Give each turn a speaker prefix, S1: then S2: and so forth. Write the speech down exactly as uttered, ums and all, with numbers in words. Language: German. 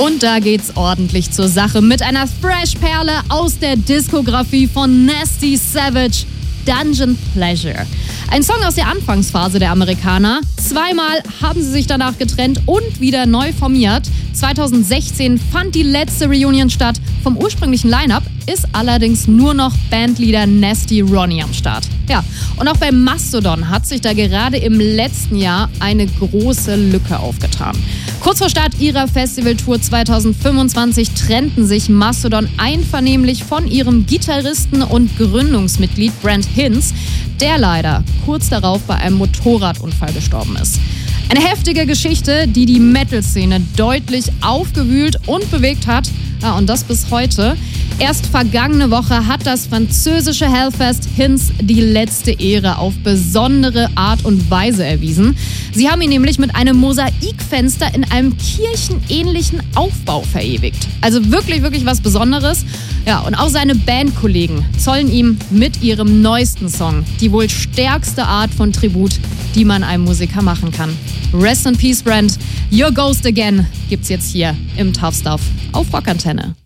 S1: Und da geht's ordentlich zur Sache mit einer Fresh-Perle aus der Diskografie von Nasty Savage, Dungeon Pleasure. Ein Song aus der Anfangsphase der Amerikaner. Zweimal haben sie sich danach getrennt und wieder neu formiert. zwanzig sechzehn fand die letzte Reunion statt. Vom ursprünglichen Line-Up ist allerdings nur noch Bandleader Nasty Ronnie am Start. Ja, und auch bei Mastodon hat sich da gerade im letzten Jahr eine große Lücke aufgetan. Kurz vor Start ihrer Festivaltour zwanzig fünfundzwanzig trennten sich Mastodon einvernehmlich von ihrem Gitarristen und Gründungsmitglied Brent Hinz, der leider kurz darauf bei einem Motorradunfall gestorben ist. Eine heftige Geschichte, die die Metal-Szene deutlich aufgewühlt und bewegt hat. Ja, und das bis heute. Erst vergangene Woche hat das französische Hellfest Hinz die letzte Ehre auf besondere Art und Weise erwiesen. Sie haben ihn nämlich mit einem Mosaikfenster in einem kirchenähnlichen Aufbau verewigt. Also wirklich, wirklich was Besonderes. Ja, und auch seine Bandkollegen zollen ihm mit ihrem neuesten Song die wohl stärkste Art von Tribut, die man einem Musiker machen kann. Rest in Peace, Brent. Your Ghost Again gibt's jetzt hier im Tough Stuff auf Rockantenne.